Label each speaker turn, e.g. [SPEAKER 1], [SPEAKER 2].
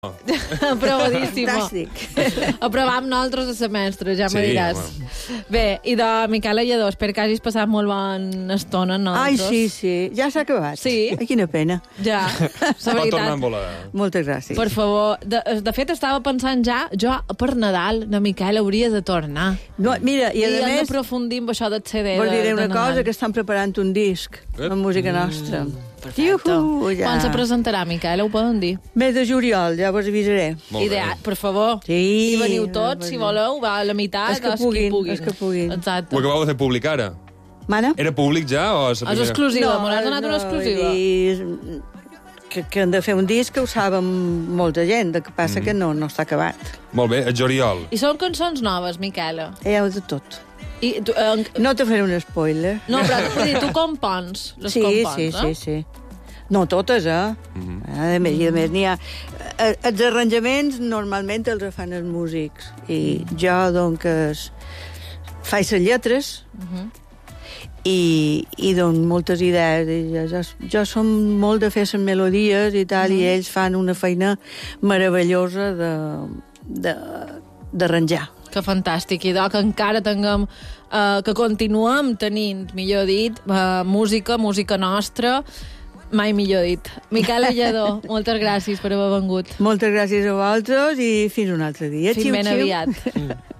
[SPEAKER 1] Aprovadíssimo.
[SPEAKER 2] Fantàstic.
[SPEAKER 1] Aprovam nosaltres el semestre, ja me diràs.
[SPEAKER 3] Bueno.
[SPEAKER 1] Bé, i de Miquela Lledó, espero que hagis passat molt bona estona amb
[SPEAKER 2] Ai,
[SPEAKER 1] nosaltres.
[SPEAKER 2] sí. Ja s'ha acabat.
[SPEAKER 1] Sí?
[SPEAKER 2] Ai, quina pena.
[SPEAKER 1] Ja, la
[SPEAKER 3] Pot tornar a
[SPEAKER 1] veritat.
[SPEAKER 3] volar.
[SPEAKER 2] Moltes gràcies.
[SPEAKER 1] Per favor, de fet estava pensant ja, jo per Nadal, de Miquel hauria de tornar.
[SPEAKER 2] No, mira, i
[SPEAKER 1] I
[SPEAKER 2] a
[SPEAKER 1] hem
[SPEAKER 2] més,
[SPEAKER 1] d'aprofundir amb això del CD
[SPEAKER 2] vos diré
[SPEAKER 1] de
[SPEAKER 2] una
[SPEAKER 1] Nadal.
[SPEAKER 2] cosa, que estan preparant un disc amb música nostra. Iuhu, ja.
[SPEAKER 1] Quan se presentarà, Miquel, ho poden dir?
[SPEAKER 2] Mes de juliol, ja vos avisaré.
[SPEAKER 3] Molt bé.
[SPEAKER 1] Per favor.
[SPEAKER 2] Sí.
[SPEAKER 1] I veniu tots, si voleu, va a la meitat,
[SPEAKER 2] Els que
[SPEAKER 1] qui
[SPEAKER 2] puguin,
[SPEAKER 1] puguin.
[SPEAKER 2] els que puguin.
[SPEAKER 1] Exacte.
[SPEAKER 3] Ho acabeu de fer públic ara?
[SPEAKER 2] Mana?
[SPEAKER 3] Era públic ja o és la
[SPEAKER 1] És
[SPEAKER 3] primera?
[SPEAKER 1] exclusiva, me l'has donat una exclusiva.
[SPEAKER 2] Que han de fer un disc que ho saben molta gent, el que passa que no està acabat.
[SPEAKER 3] Molt bé, el juliol.
[SPEAKER 1] I són cançons noves, Miquela.
[SPEAKER 2] Hi ha de tot.
[SPEAKER 1] I tu,
[SPEAKER 2] No te faré un spoiler.
[SPEAKER 1] no, però vull dir, tu compons les
[SPEAKER 2] Sí,
[SPEAKER 1] compons,
[SPEAKER 2] sí. No totes, A més, i a més n'hi ha... Els arranjaments normalment els fan els músics. I jo, doncs, faig les lletres i dono moltes idees. I jo som molt de fer les melodies i tal, i ells fan una feina meravellosa d'arranjar.
[SPEAKER 1] Que fantàstic, i que encara tinguem, que continuem tenint, millor dit, música nostra, mai millor dit. Miquela Lledó, moltes gràcies per haver vengut.
[SPEAKER 2] Moltes gràcies a vosaltres i fins un altre dia.
[SPEAKER 1] Fins ben aviat.